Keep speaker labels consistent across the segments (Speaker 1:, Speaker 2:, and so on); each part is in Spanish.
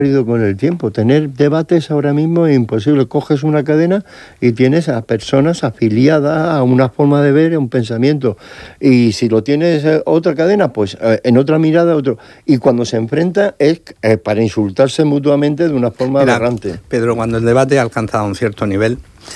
Speaker 1: con el tiempo. Tener debates ahora mismo es imposible. Coges una cadena y tienes a personas afiliadas a una forma de ver, a un pensamiento. Y si lo tienes otra cadena, pues en otra mirada, otro. Y cuando se enfrenta es para insultarse mutuamente de una forma aberrante.
Speaker 2: Pedro, cuando el debate ha alcanzado un cierto nivel,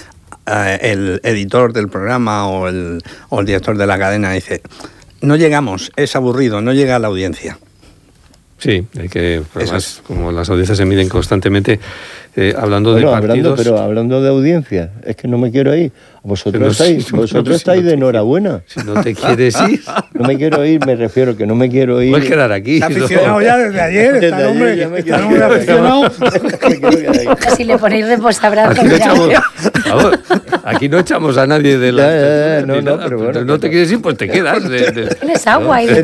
Speaker 2: el editor del programa o el director de la cadena dice: no llegamos, es aburrido, no llega a la audiencia.
Speaker 3: Sí, hay que, además, como las audiencias se miden constantemente, hablando de partidos...
Speaker 1: Hablando de audiencia, es que no me quiero ir. Vosotros estáis de enhorabuena.
Speaker 3: Si no te quieres ir...
Speaker 1: No me quiero ir, me refiero que no me quiero ir.
Speaker 3: Puedes quedar aquí.
Speaker 2: Está aficionado ya desde ayer, está hombre aficionado.
Speaker 4: Si le ponéis reposabrazos...
Speaker 3: Aquí no echamos a nadie de la...
Speaker 1: pero bueno,
Speaker 3: no te quieres ir, pues te quedas.
Speaker 4: Tienes agua ahí.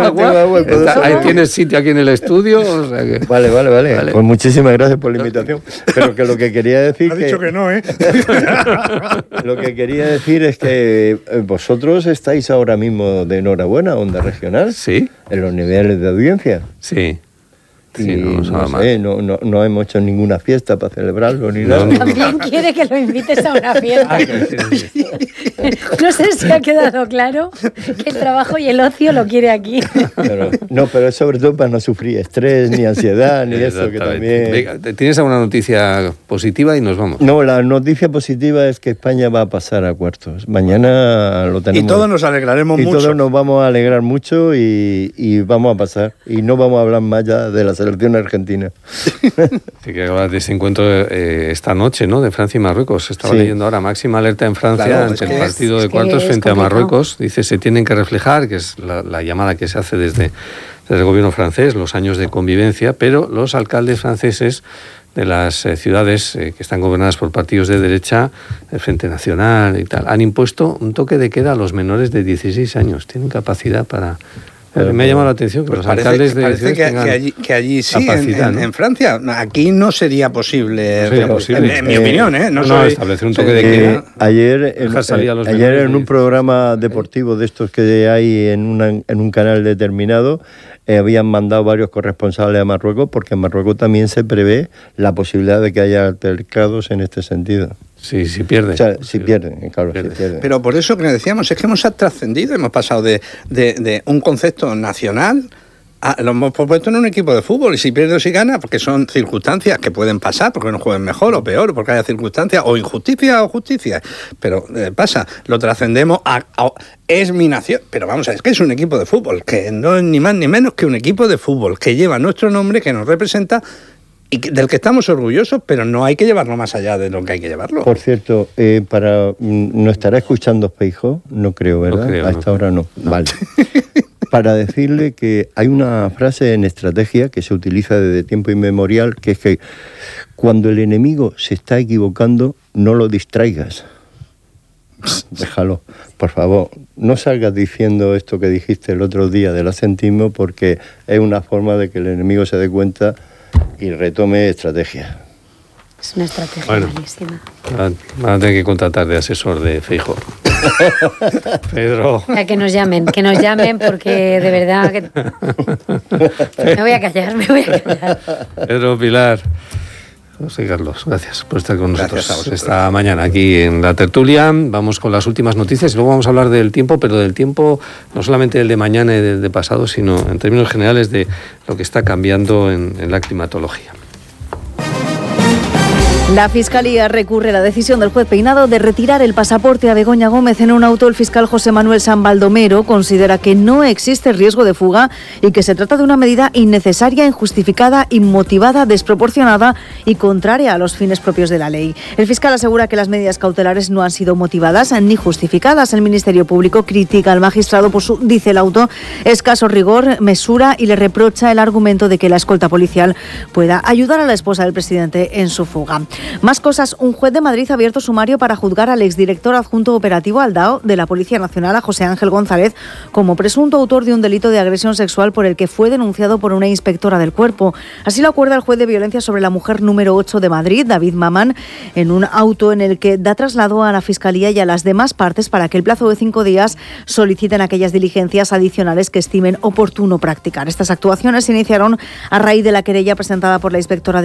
Speaker 3: Ahí tienes sitio aquí en el estudio. O sea que...
Speaker 1: Vale. Pues muchísimas gracias por la invitación. Pero que lo que quería decir...
Speaker 2: Ha dicho que no, ¿eh?
Speaker 1: Lo que quería decir es que vosotros estáis ahora mismo de enhorabuena, Onda Regional.
Speaker 3: Sí.
Speaker 1: En los niveles de audiencia.
Speaker 3: Sí. Sí,
Speaker 1: y no hemos hecho ninguna fiesta para celebrarlo ni nada.
Speaker 4: También quiere que lo invites a una fiesta. No sé si ha quedado claro que el trabajo y el ocio lo quiere aquí.
Speaker 1: Pero es sobre todo para no sufrir estrés, ni ansiedad, ni eso que también...
Speaker 3: Venga, ¿tienes alguna noticia positiva y nos vamos?
Speaker 1: No, la noticia positiva es que España va a pasar a cuartos. Mañana lo tenemos.
Speaker 2: Y todos nos alegraremos mucho.
Speaker 1: Y todos nos vamos a alegrar mucho y vamos a pasar. Y no vamos a hablar más ya de la selección argentina.
Speaker 3: Sí, que hablas de ese encuentro esta noche, ¿no? De Francia y Marruecos. Estaba leyendo ahora máxima alerta en Francia ante el partido de cuartos frente a Marruecos. Dice, se tienen que reflejar, que es la llamada que se hace desde el gobierno francés, los años de convivencia, pero los alcaldes franceses de las ciudades que están gobernadas por partidos de derecha, el Frente Nacional y tal, han impuesto un toque de queda a los menores de 16 años. Tienen capacidad para... Me ha llamado la atención que los alcaldes
Speaker 2: que allí sí, en Francia. Aquí no sería posible, en mi opinión,
Speaker 3: establecer un toque de queda.
Speaker 1: Ayer en un programa deportivo de estos que hay en un canal determinado, habían mandado varios corresponsales a Marruecos, porque en Marruecos también se prevé la posibilidad de que haya altercados en este sentido.
Speaker 3: Sí, si pierden.
Speaker 1: O sea, si pierden.
Speaker 2: Pero por eso que decíamos, es que hemos trascendido, hemos pasado de un concepto nacional, lo hemos puesto en un equipo de fútbol, y si pierde o si gana, porque son circunstancias que pueden pasar, porque no jueguen mejor o peor, porque haya circunstancias, o injusticia o justicia, pero pasa, lo trascendemos es mi nación, pero vamos a ver, es que es un equipo de fútbol, que no es ni más ni menos que un equipo de fútbol, que lleva nuestro nombre, que nos representa, y del que estamos orgullosos, pero no hay que llevarlo más allá de lo que hay que llevarlo.
Speaker 1: Por cierto, ¿no estará escuchando Feijóo? No creo, ¿verdad?
Speaker 3: No creo,
Speaker 1: a esta hora no. Vale. Para decirle que hay una frase en estrategia que se utiliza desde tiempo inmemorial, que es que cuando el enemigo se está equivocando, no lo distraigas. Déjalo, por favor, no salgas diciendo esto que dijiste el otro día del asentismo, porque es una forma de que el enemigo se dé cuenta y retome estrategia.
Speaker 4: Es una estrategia malísima.
Speaker 3: Van a tener que contratar de asesor de Feijóo. Pedro.
Speaker 4: Que nos llamen, porque de verdad que... Me voy a callar.
Speaker 3: Pedro, Pilar, José Carlos, gracias por estar con nosotros esta mañana aquí en la tertulia. Vamos con las últimas noticias y luego vamos a hablar del tiempo, pero del tiempo no solamente del de mañana y del de pasado, sino en términos generales de lo que está cambiando en la climatología.
Speaker 5: La Fiscalía recurre a la decisión del juez Peinado de retirar el pasaporte a Begoña Gómez en un auto. El fiscal José Manuel San Baldomero considera que no existe riesgo de fuga y que se trata de una medida innecesaria, injustificada, inmotivada, desproporcionada y contraria a los fines propios de la ley. El fiscal asegura que las medidas cautelares no han sido motivadas ni justificadas. El Ministerio Público critica al magistrado por su, dice el auto, escaso rigor, mesura, y le reprocha el argumento de que la escolta policial pueda ayudar a la esposa del presidente en su fuga. Más cosas. Un juez de Madrid ha abierto sumario para juzgar al exdirector adjunto operativo Aldao de la Policía Nacional, a José Ángel González, como presunto autor de un delito de agresión sexual por el que fue denunciado por una inspectora del cuerpo. Así lo acuerda el juez de violencia sobre la mujer número 8 de Madrid, David Mamán, en un auto en el que da traslado a la Fiscalía y a las demás partes para que el plazo de 5 días soliciten aquellas diligencias adicionales que estimen oportuno practicar. Estas actuaciones se iniciaron a raíz de la querella presentada por la inspectora